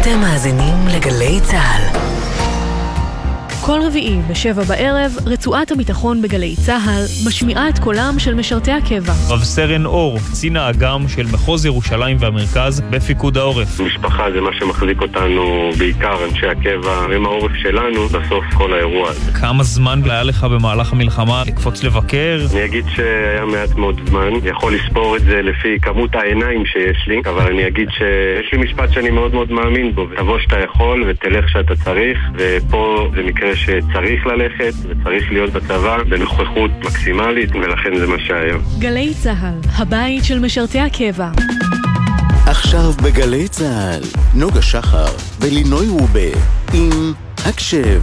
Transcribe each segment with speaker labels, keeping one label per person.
Speaker 1: אתם מאזינים לגלי צהל.
Speaker 2: כל רביעי ב7 בערב, רצועת הביטחון בגלי צהל משמיעה את קולם של משרתי הקבע.
Speaker 3: רב סרן אור, קצין האג"ם של מחוז ירושלים והמרכז בפיקוד העורף.
Speaker 4: משפחה זה מה שמחזיק אותנו, בעיקר אנשי הקבע, עם העורף שלנו, בסוף כל האירוע הזה.
Speaker 3: כמה זמן היה לך במהלך המלחמה לקפוץ לבקר?
Speaker 4: אני אגיד שהיה מעט מאוד זמן, יכול לספור את זה לפי כמות העיניים שיש לי, אבל אני אגיד שיש לי משפט שאני מאוד מאוד מאמין בו, תבוא שאתה יכול ותלך שאתה צריך, ופה זה מקרה שצריך ללכת וצריך להיות בצבא בנוכחות מקסימלית, ולכן זה מה שהיה.
Speaker 2: גלי צהל, הבית של משרתי הקבע.
Speaker 5: עכשיו בגלי צהל, נוגה שחר ולינוי רובה עם הקשב.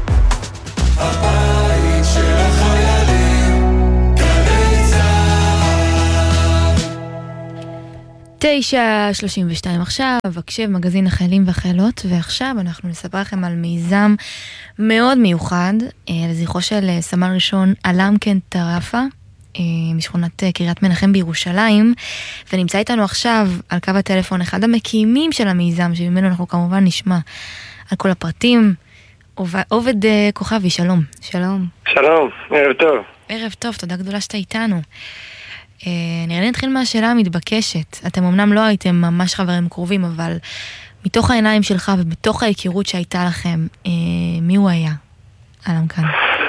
Speaker 6: הבית של החיילים, גלי צהל.
Speaker 7: 9:32 עכשיו, הקשב, מגזין החיילים והחיילות, ועכשיו אנחנו נספר לכם על מיזם מאוד מיוחד, לזכרו של סמל ראשון אלמקן טרפה, משכונת קריית מנחם בירושלים, ונמצא איתנו עכשיו על קו הטלפון אחד המקימים של המיזם, שממנו אנחנו כמובן נשמע על כל הפרטים. עובד כוכבי, שלום. שלום.
Speaker 8: שלום, ערב טוב.
Speaker 7: ערב טוב, תודה גדולה שאתה איתנו. נראה לי נתחיל מהשאלה המתבקשת. אתם אמנם לא הייתם ממש חברים קרובים, אבל מתוך העיניים שלך ובתוך ההיכרות שהייתה לכם, מי הוא היה? אלמקן.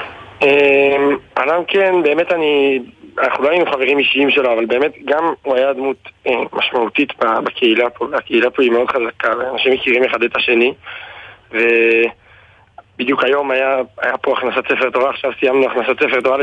Speaker 8: אלמקן, באמת אנחנו לא היינו חברים אישיים שלו, אבל באמת גם הוא היה דמות משמעותית בקהילה פה, והקהילה פה היא מאוד חזקה, ואנשים מכירים אחד את השני, ובדיוק היום היה פה הכנסת ספר תורה, עכשיו סיימנו הכנסת ספר תורה